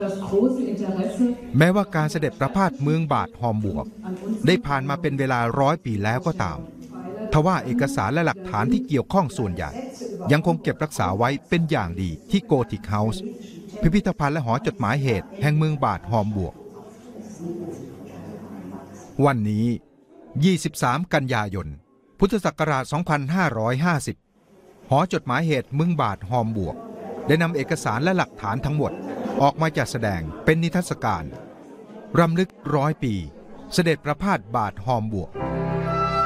แม้ว่าการเสด็จประพาสเมืองบาดฮอมบวกได้ผ่านมาเป็นเวลา100 ปีแล้วก็ตามทว่าเอกสารและหลักฐานที่เกี่ยวข้องส่วนใหญ่ยังคงเก็บรักษาไว้เป็นอย่างดีที่โกธิกเฮาส์พิพิธภัณฑ์และหอจดหมายเหตุแห่งเมืองบาดฮอมบวกวันนี้23 กันยายน พุทธศักราช 2550 หอจดหมายเหตุเมืองบาดฮอมบวกได้นำเอกสารและหลักฐานทั้งหมดออกมาจัดแสดงเป็นนิทรรศการรำลึก100 ปีเสด็จประพาสบาดฮอมบวก